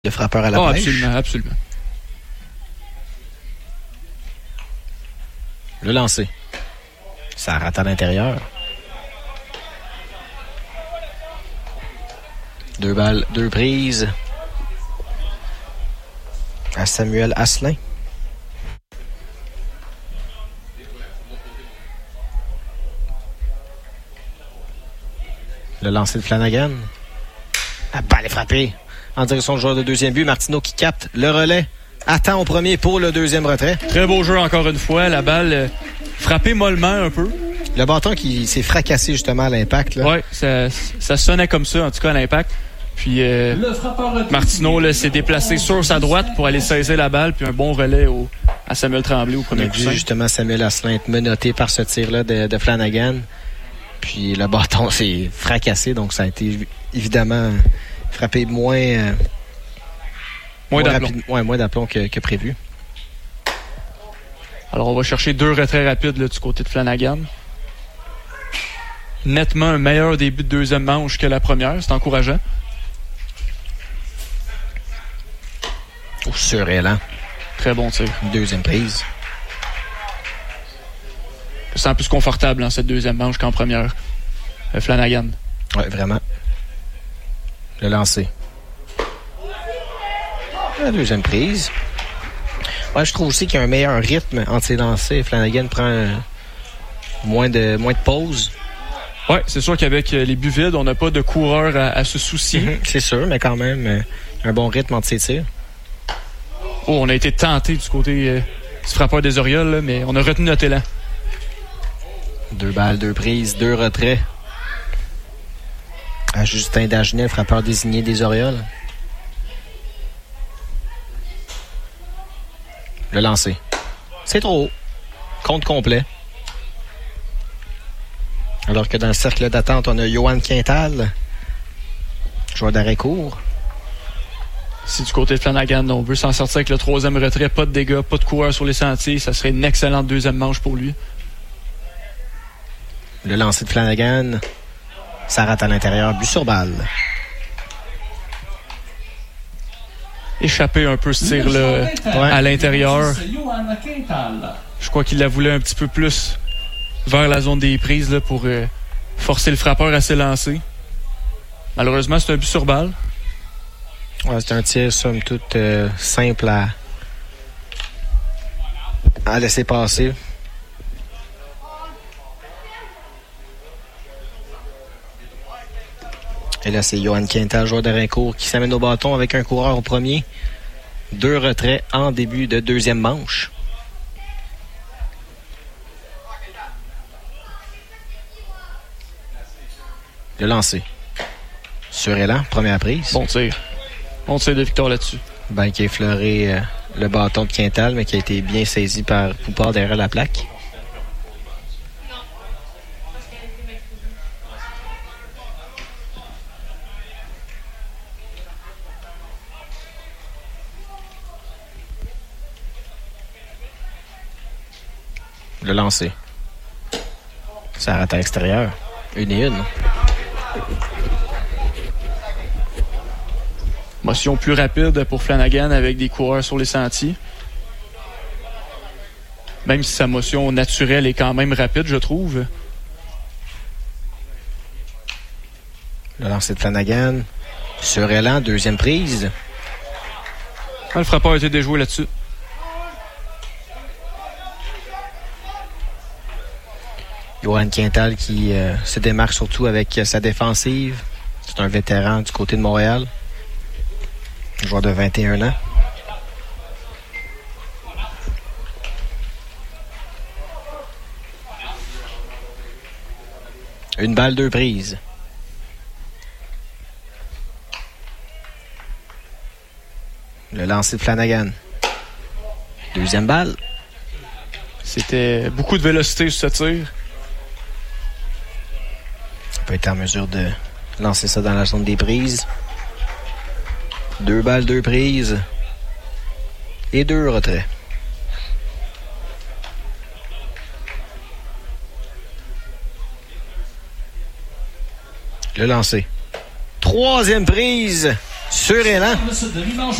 Le frappeur à la pêche. Absolument, absolument. Le lancer. Ça rate à l'intérieur. 2 balles, 2 prises. À Samuel Asselin. Le lancer de Flanagan. La balle est frappée en direction du joueur de deuxième but. Martineau qui capte le relais. Attend au premier pour le deuxième retrait. Très beau jeu encore une fois. La balle frappée mollement un peu. Le bâton qui s'est fracassé justement à l'impact. Oui, ça sonnait comme ça, en tout cas à l'impact. Puis Martineau s'est déplacé sur sa droite pour aller saisir la balle. Puis un bon relais à Samuel Tremblay au premier coup. On a vu justement Samuel Asselin être menotté par ce tir-là de Flanagan. Puis le bâton s'est fracassé. Donc ça a été évidemment frappé moins d'aplomb que prévu. Alors on va chercher 2 retraits rapides là, du côté de Flanagan. Nettement un meilleur début de deuxième manche que la première. C'est encourageant. Surélan. Très bon tir. Deuxième prise. Je me sens plus confortable dans cette deuxième manche qu'en première. Flanagan. Oui, vraiment. Le lancer. La deuxième prise. Ouais, je trouve aussi qu'il y a un meilleur rythme entre ses lancers. Flanagan prend moins de pause. Oui, c'est sûr qu'avec les buts vides, on n'a pas de coureur à se soucier. C'est sûr, mais quand même, un bon rythme entre ses tirs. Oh, on a été tenté du côté du frappeur des Orioles, là, mais on a retenu notre élan. 2 balles, 2 prises, 2 retraits. À Justin Dagenet, frappeur désigné des Orioles. Le lancer. C'est trop haut. Compte complet. Alors que dans le cercle d'attente, on a Johan Quintal, joueur d'arrêt court. Si du côté de Flanagan, on veut s'en sortir avec le 3e retrait, pas de dégâts, pas de coureurs sur les sentiers, ça serait une excellente deuxième manche pour lui. Le lancer de Flanagan, ça rate à l'intérieur, but sur balle. Échapper un peu ce tir-là à l'intérieur. Je crois qu'il la voulait un petit peu plus vers la zone des prises là, pour forcer le frappeur à s'élancer. Malheureusement, c'est un but sur balle. Ouais, c'est un tir, somme toute, simple à laisser passer. Et là, c'est Johan Quintal, joueur d'arrêt court, qui s'amène au bâton avec un coureur au premier. 2 retraits en début de deuxième manche. Le lancer. Surélan, première prise. Bon tir. Bon tir de Victor là-dessus. Ben, qui a effleuré le bâton de Quintal, mais qui a été bien saisi par Poupard derrière la plaque. Le lancer. Ça rate à l'extérieur. 1-1. Motion plus rapide pour Flanagan avec des coureurs sur les sentiers. Même si sa motion naturelle est quand même rapide, je trouve. Le lancer de Flanagan. Surélan, deuxième prise. Le frappeur a été déjoué là-dessus. Johan Quintal qui se démarque surtout avec sa défensive. C'est un vétéran du côté de Montréal. Joueur de 21 ans. Une balle, 2 prises. Le lancer de Flanagan. Deuxième balle. C'était beaucoup de vélocité sur ce tir. Il peut être en mesure de lancer ça dans la zone des prises. 2 balles, 2 prises. Et 2 retraits. Le lancer. 3e prise. Sur élan.